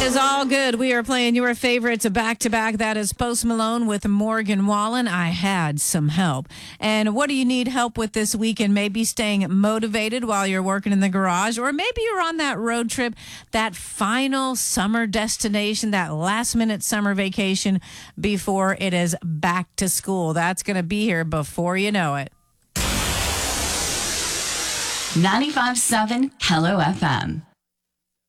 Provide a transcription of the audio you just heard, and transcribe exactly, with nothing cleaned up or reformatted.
Is all good. We are playing your favorites back to back. That is Post Malone with Morgan Wallen. I had some help. And what do you need help with this weekend? Maybe staying motivated while you're working in the garage, or maybe you're on that road trip, that final summer destination, that last minute summer vacation before it is back to school. That's going to be here before you know it. ninety-five point seven Hello F M.